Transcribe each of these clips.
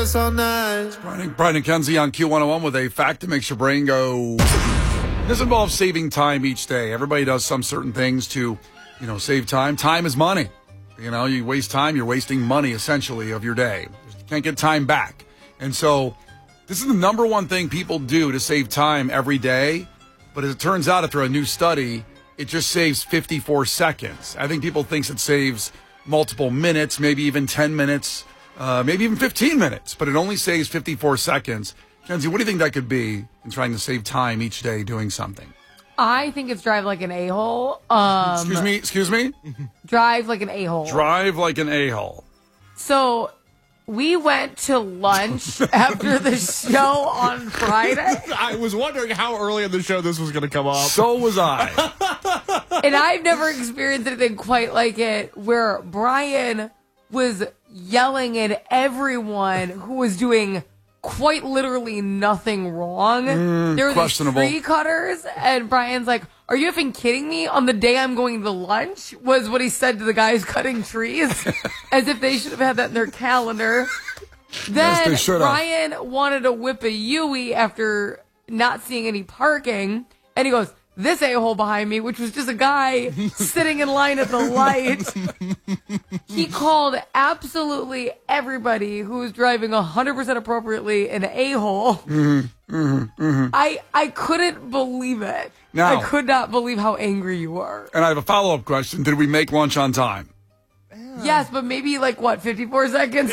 dance all night. Brian and Kenzie on Q101 with a fact that makes your brain go. This involves saving time each day. Everybody does some certain things to, save time. Time is money. You waste time, you're wasting money, essentially, of your day. You can't get time back. And so this is the number one thing people do to save time every day. But as it turns out, after a new study, it just saves 54 seconds. I think people think it saves multiple minutes, maybe even 10 minutes, maybe even 15 minutes. But it only saves 54 seconds. Kenzie, what do you think that could be in trying to save time each day doing something? I think it's drive like an a-hole. Excuse me? Drive like an a-hole. Drive like an a-hole. So we went to lunch after the show on Friday. I was wondering how early in the show this was going to come up. So was I. And I've never experienced anything quite like it, where Brian was yelling at everyone who was doing quite literally nothing wrong. There were these tree cutters, and Brian's like, "Are you effing kidding me? On the day I'm going to lunch," was what he said to the guys cutting trees, as if they should have had that in their calendar. Then yes, Brian wanted to whip a Yui after not seeing any parking, and he goes, "This a-hole behind me," which was just a guy sitting in line at the light. He called absolutely everybody who was driving 100% appropriately an a-hole. I couldn't believe it. Now, I could not believe how angry you were. And I have a follow-up question. Did we make lunch on time? Yes, but maybe 54 seconds?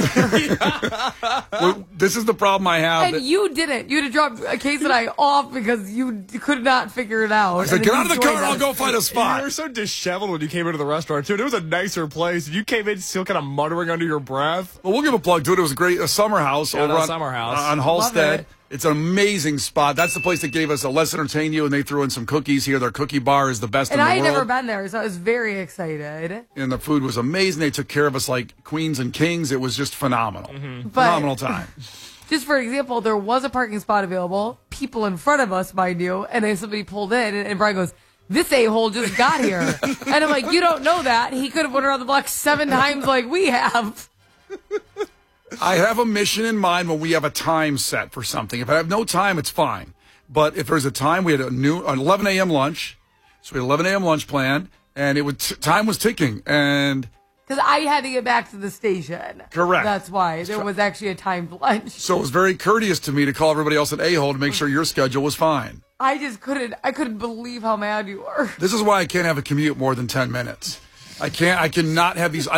Well, this is the problem I have. And you didn't. You had to drop Case and I off because you could not figure it out. I said, get out of the car and I'll go find a spot. You were so disheveled when you came into the restaurant, too. It was a nicer place. You came in still kind of muttering under your breath. Well, we'll give a plug to it. It was a summer house over on, summer house. On Halstead. It's an amazing spot. That's the place that gave us a Let's Entertain You, and they threw in some cookies here. Their cookie bar is the best in the world. And I had never been there, so I was very excited. And the food was amazing. They took care of us like queens and kings. It was just phenomenal. Phenomenal time. Just for example, there was a parking spot available, people in front of us, mind you, and then somebody pulled in, and Brian goes, "This a-hole just got here." And I'm like, you don't know that. He could have went around the block 7 times like we have. I have a mission in mind when we have a time set for something. If I have no time, it's fine. But if there's a time, we had an 11 a.m. lunch. So we had 11 a.m. lunch planned, and time was ticking. And because I had to get back to the station. Correct. That's why. There was actually a timed lunch. So it was very courteous to me to call everybody else at A-hole to make sure your schedule was fine. I couldn't believe how mad you were. This is why I can't have a commute more than 10 minutes. I cannot have these.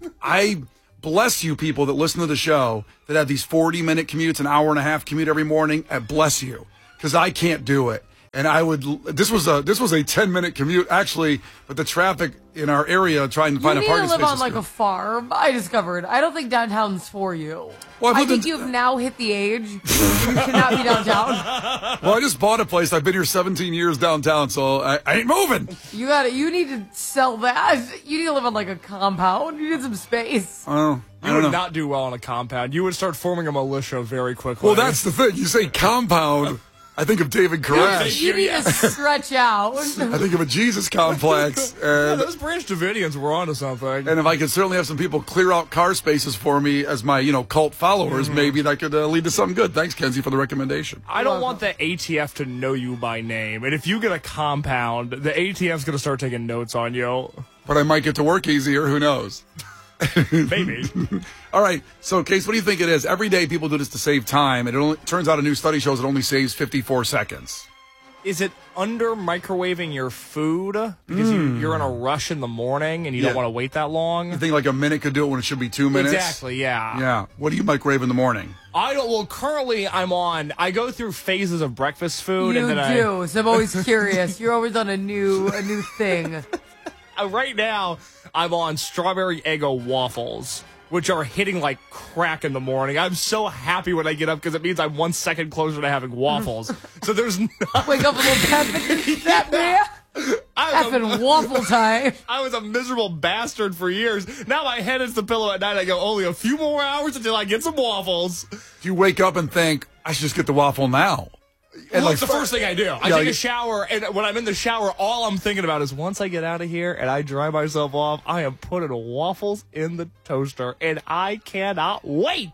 I bless you people that listen to the show that have these 40-minute commutes, an hour and a half commute every morning. Bless you, because I can't do it. And this was a 10-minute commute actually, but the traffic in our area trying to find a parking space. You need to live on a farm. I discovered. I don't think downtown's for you. Well, I think you've now hit the age you should not be downtown. Well, I just bought a place. I've been here 17 years downtown, so I ain't moving. You need to sell that. You need to live on a compound. You need some space. Oh. You would not do well on a compound. You would start forming a militia very quickly. Well, that's the thing. You say compound, I think of David Koresh. You need to stretch out. I think of a Jesus complex. And those Branch Davidians were onto something. And if I could certainly have some people clear out car spaces for me as my, cult followers, maybe that could lead to something good. Thanks, Kenzie, for the recommendation. I don't want the ATF to know you by name. And if you get a compound, the ATF's going to start taking notes on you. But I might get to work easier. Who knows? Maybe. All right. So, Case, what do you think it is? Every day people do this to save time. It turns out a new study shows it only saves 54 seconds. Is it under microwaving your food? Because you're in a rush in the morning and you don't want to wait that long? You think a minute could do it when it should be 2 minutes? Exactly, yeah. Yeah. What do you microwave in the morning? Currently I go through phases of breakfast food. So I'm always curious. You're always on a new thing. Right now, I'm on strawberry Eggo waffles, which are hitting like crack in the morning. I'm so happy when I get up because it means I'm 1 second closer to having waffles. So there's wake up a little pep there. Effing waffle time. I was a miserable bastard for years. Now my head hits the pillow at night. I go, only a few more hours until I get some waffles. You wake up and think, I should just get the waffle now. And it's the first thing I do. I take a shower, and when I'm in the shower, all I'm thinking about is once I get out of here and I dry myself off, I am putting waffles in the toaster, and I cannot wait.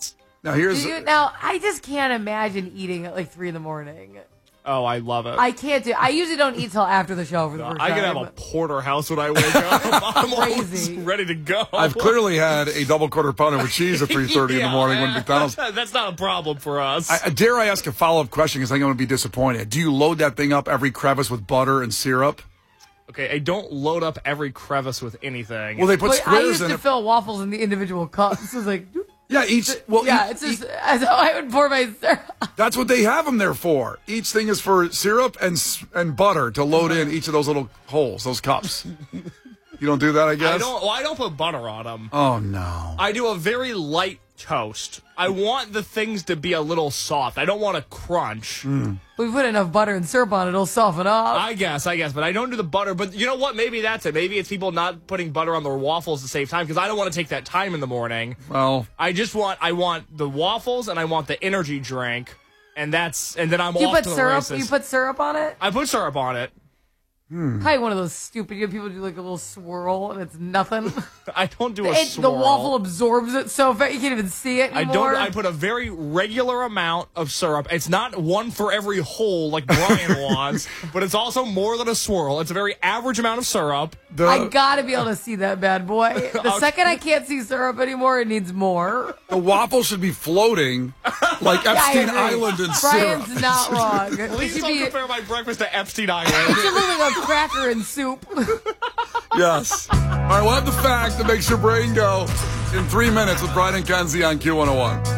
Now here's Now, I just can't imagine eating at like 3 a.m. Oh, I love it. I can't do. I usually don't eat till after the show for the first I time. can have a porterhouse when I wake up. I'm always Crazy. ready to go. I've clearly had a double quarter pounder with cheese at 3:30 in the morning when McDonald's. That's not a problem for us. Dare I ask a follow-up question because I think I'm going to be disappointed. Do you load that thing up every crevice with butter and syrup? Okay, I don't load up every crevice with anything. Well, they put I squares used in to it. fill waffles in the individual cups. It was like, Yeah, it's just as how I would pour my syrup. that's what they have them there for. Each thing is for syrup and butter to load in each of those little holes, those cups. You don't do that, I guess? I don't put butter on them. Oh, no. I do a very light toast. I want the things to be a little soft. I don't want to crunch. We put enough butter and syrup on it, it'll soften up. I guess, but I don't do the butter. But you know what? Maybe that's it. Maybe it's people not putting butter on their waffles to save time because I don't want to take that time in the morning. Well, I want the waffles and I want the energy drink, and then I'm you off put to the syrup. races. You put syrup on it. I put syrup on it. Probably one of those stupid people do like a little swirl and it's nothing. I don't do a The swirl. waffle absorbs it so fast you can't even see it anymore. I put a very regular amount of syrup. It's not one for every hole like Brian wants, but it's also more than a swirl. It's a very average amount of syrup. I gotta be able to see that bad boy. The second I can't see syrup anymore, it needs more. the waffle should be floating like Epstein I agree. Island in syrup. Brian's not wrong. It Please should don't be. compare my breakfast to Epstein It Island. should look like a cracker and soup. Yes. All right, we'll have the fact that makes your brain go in 3 minutes with Brian and Kenzie on Q101.